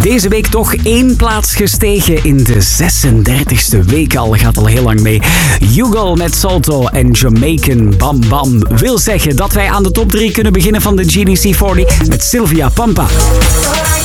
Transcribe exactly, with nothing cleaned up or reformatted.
Deze week toch één plaats gestegen in de zesendertigste week al. Gaat al heel lang mee. Yugal met Salto en Jamaican Bam Bam wil zeggen dat wij aan de top drie kunnen beginnen van de G D C veertig met Sylvia Pampa.